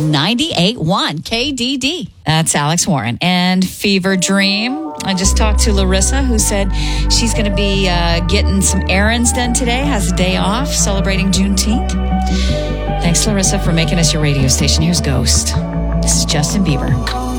98.1 KDD. That's Alex Warren. And Fever Dream. I just talked to Larissa, who said she's going to be getting some errands done today, has a day off, celebrating Juneteenth. Thanks, Larissa, for making us your radio station. Here's Ghost. This is Justin Bieber.